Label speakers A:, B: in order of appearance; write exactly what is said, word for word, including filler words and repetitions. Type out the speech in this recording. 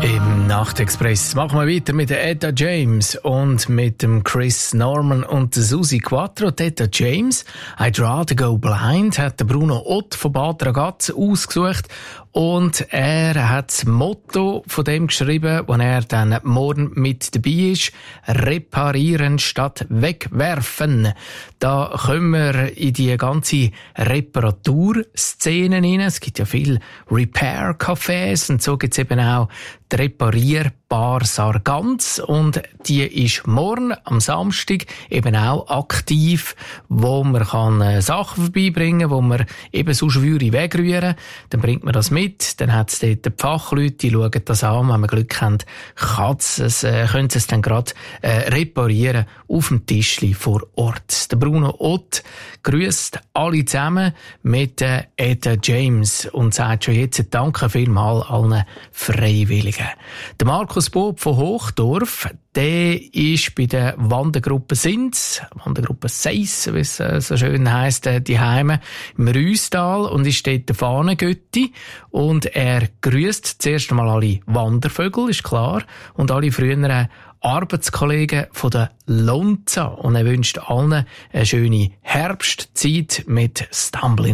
A: Im Nachtexpress machen wir weiter mit der Etta James und mit dem Chris Norman und der Susi Quattro. Die Etta James, I'd Rather Go Blind, hat der Bruno Ott von Bad Ragaz ausgesucht. Und er hat das Motto von dem geschrieben, wo er dann morgen mit dabei ist: reparieren statt wegwerfen. Da kommen wir in die ganze Reparaturszene rein. Es gibt ja viele Repair-Cafés und so gibt es eben auch die Reparierbar Sargans, und die ist morgen am Samstag eben auch aktiv, wo man kann äh, Sachen vorbeibringen, wo man eben so Schwüre wegrühren. Dann bringt man das mit, dann hat es dort die Fachleute, die schauen das an. Wenn man Glück hat, es, äh, können sie es dann gerade äh, reparieren auf dem Tischli vor Ort. Der Bruno Ott grüßt alle zusammen mit äh, Etta James und sagt schon jetzt Danke vielmals allen Freiwilligen. Der Markus Bob von Hochdorf, der ist bei der Wandergruppe Sins, Wandergruppe Seiss, wie es äh, so schön heisst, äh, die Heime im Rüstal, und ist dort der Fahnengötti. Und er grüßt zuerst einmal alle Wandervögel, ist klar, und alle früheren Arbeitskollegen von der Lonza. Und er wünscht allen eine schöne Herbstzeit mit Stumbling